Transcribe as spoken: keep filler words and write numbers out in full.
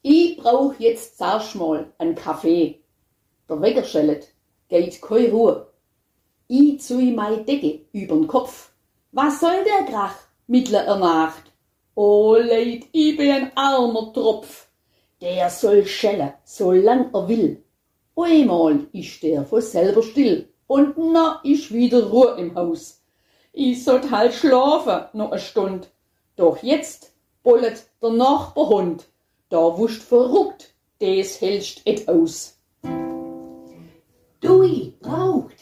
Ich brauch jetzt zuerst mal einen Kaffee. Der Wecker schellet, geht keine Ruhe. Ich zui mei Decke übern Kopf. Was soll der Krach, mittler er Nacht? Oh Leid, ich bin ein armer Tropf. Der soll schellen, solang er will. Einmal ist der von selber still und na ist wieder Ruhe im Haus. Ich sollt halt schlafen noch eine Stund. Doch jetzt bollet der Nachbarhund. Da wuscht verrückt, des hältst et aus. Du, ich brauch